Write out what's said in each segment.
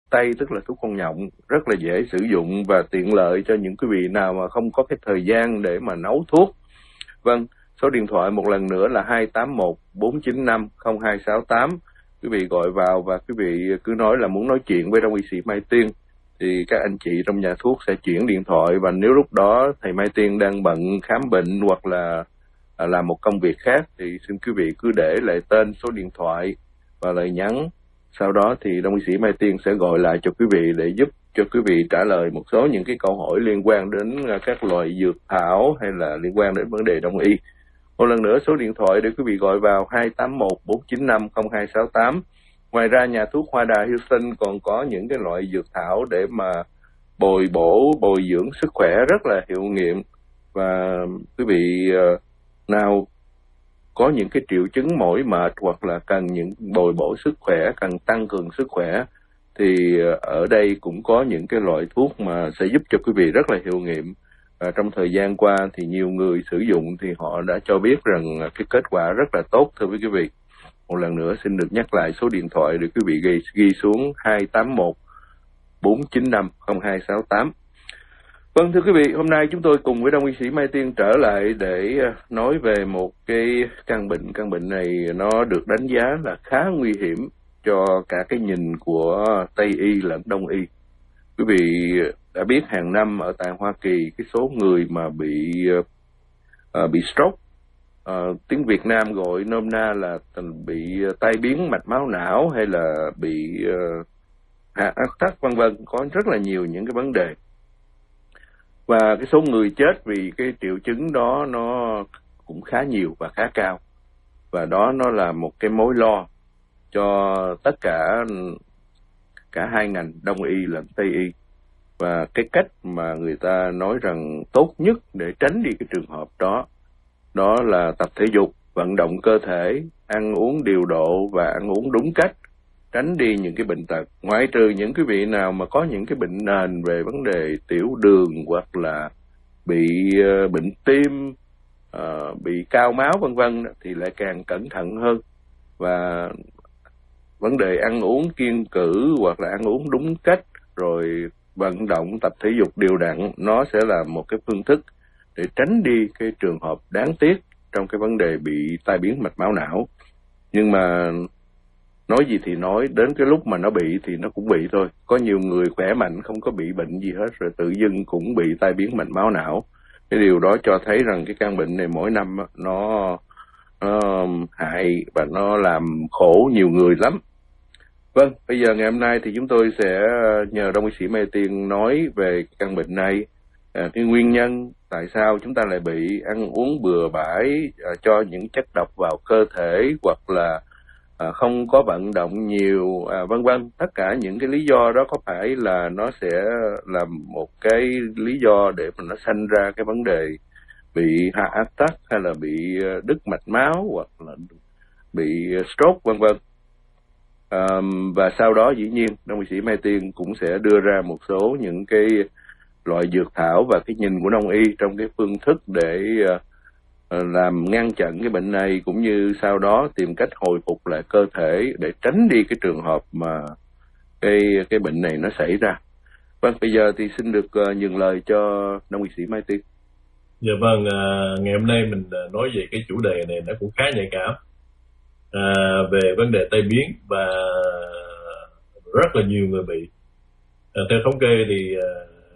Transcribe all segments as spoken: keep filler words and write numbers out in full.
tây, tức là thuốc con nhộng, rất là dễ sử dụng và tiện lợi cho những quý vị nào mà không có cái thời gian để mà nấu thuốc. Vâng, số điện thoại một lần nữa là hai tám một bốn chín năm không hai sáu tám. Quý vị gọi vào và quý vị cứ nói là muốn nói chuyện với đông y sĩ Mai Tiên, thì các anh chị trong nhà thuốc sẽ chuyển điện thoại, và nếu lúc đó thầy Mai Tiên đang bận khám bệnh hoặc là à, làm một công việc khác thì xin quý vị cứ để lại tên, số điện thoại và lời nhắn. Sau đó thì đông y sĩ Mai Tiên sẽ gọi lại cho quý vị để giúp cho quý vị trả lời một số những cái câu hỏi liên quan đến các loại dược thảo hay là liên quan đến vấn đề đông y. Một lần nữa số điện thoại để quý vị gọi vào hai tám một bốn chín năm không hai sáu tám. Ngoài ra nhà thuốc Hoa Đà Hilton còn có những cái loại dược thảo để mà bồi bổ, bồi dưỡng sức khỏe rất là hiệu nghiệm. Và quý vị nào có những cái triệu chứng mỏi mệt hoặc là cần những bồi bổ sức khỏe, cần tăng cường sức khỏe, thì ở đây cũng có những cái loại thuốc mà sẽ giúp cho quý vị rất là hiệu nghiệm. Và trong thời gian qua thì nhiều người sử dụng thì họ đã cho biết rằng cái kết quả rất là tốt, thưa quý vị. Một lần nữa xin được nhắc lại số điện thoại để quý vị ghi, ghi xuống hai tám một bốn chín năm không hai sáu tám. Vâng, thưa quý vị, hôm nay chúng tôi cùng với đông y sĩ Mai Tiên trở lại để nói về một cái căn bệnh. Căn bệnh này nó được đánh giá là khá nguy hiểm cho cả cái nhìn của Tây y lẫn Đông y. Quý vị đã biết hàng năm ở tại Hoa Kỳ cái số người mà bị uh, bị stroke, uh, tiếng Việt Nam gọi nôm na là bị tai biến mạch máu não hay là bị uh, hạ áp tắc vân vân, có rất là nhiều những cái vấn đề. Và cái số người chết vì cái triệu chứng đó nó cũng khá nhiều và khá cao. Và đó nó là một cái mối lo cho tất cả cả hai ngành Đông y lẫn Tây y. Và cái cách mà người ta nói rằng tốt nhất để tránh đi cái trường hợp đó, đó là tập thể dục, vận động cơ thể, ăn uống điều độ và ăn uống đúng cách, tránh đi những cái bệnh tật. Ngoại trừ những cái vị nào mà có những cái bệnh nền về vấn đề tiểu đường hoặc là bị uh, bệnh tim, uh, bị cao máu vân vân thì lại càng cẩn thận hơn. Và vấn đề ăn uống kiêng cữ hoặc là ăn uống đúng cách rồi vận động tập thể dục đều đặn, nó sẽ là một cái phương thức để tránh đi cái trường hợp đáng tiếc trong cái vấn đề bị tai biến mạch máu não. Nhưng mà nói gì thì nói, đến cái lúc mà nó bị thì nó cũng bị thôi. Có nhiều người khỏe mạnh không có bị bệnh gì hết rồi tự dưng cũng bị tai biến mạch máu não. Cái điều đó cho thấy rằng cái căn bệnh này mỗi năm nó, nó hại và nó làm khổ nhiều người lắm. Vâng, bây giờ ngày hôm nay thì chúng tôi sẽ nhờ đông y sĩ Mai Tiên nói về căn bệnh này, à, cái nguyên nhân tại sao chúng ta lại bị, ăn uống bừa bãi, à, cho những chất độc vào cơ thể hoặc là à, không có vận động nhiều, à, vân vân. Tất cả những cái lý do đó có phải là nó sẽ là một cái lý do để mà nó sanh ra cái vấn đề bị hạ áp tắc hay là bị đứt mạch máu hoặc là bị stroke vân vân. Um, và sau đó dĩ nhiên đông y sĩ Mai Tiên cũng sẽ đưa ra một số những cái loại dược thảo và cái nhìn của đông y trong cái phương thức để uh, làm ngăn chặn cái bệnh này, cũng như sau đó tìm cách hồi phục lại cơ thể để tránh đi cái trường hợp mà cái cái bệnh này nó xảy ra. Vâng, bây giờ thì xin được uh, nhường lời cho đông y sĩ Mai Tiên. Dạ vâng, uh, ngày hôm nay mình nói về cái chủ đề này nó cũng khá nhạy cảm. À, về vấn đề tai biến và rất là nhiều người bị. À, theo thống kê thì à,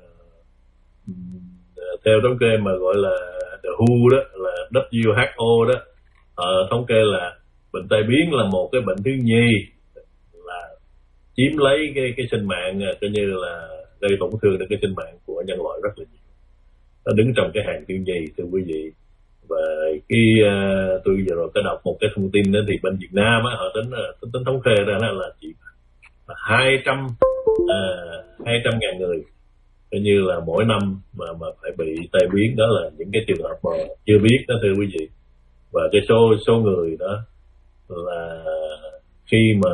theo thống kê mà gọi là đê vê kép đó, là W H O đó, họ thống kê là bệnh tai biến là một cái bệnh thứ nhì là chiếm lấy cái cái sinh mạng, coi như là gây tổn thương đến cái sinh mạng của nhân loại rất là nhiều. Nó đứng trong cái hàng thứ nhì, thưa quý vị. Và khi uh, tôi vừa rồi có đọc một cái thông tin đó thì bên Việt Nam á, họ tính, tính tính thống kê ra là chỉ là hai trăm hai trăm ngàn người coi như là mỗi năm mà mà phải bị tai biến. Đó là những cái trường hợp mà chưa biết đó, thưa quý vị. Và cái số số người đó là khi mà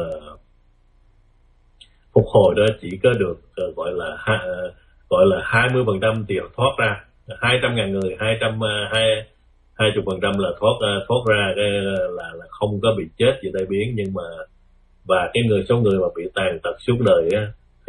phục hồi đó chỉ có được uh, gọi là uh, gọi là hai mươi phần trăm thì thoát ra. Hai trăm ngàn người, hai trăm hai hai chục phần trăm là thoát thoát ra cái là là không có bị chết vì tai biến. Nhưng mà và cái người số người mà bị tàn tật suốt đời á,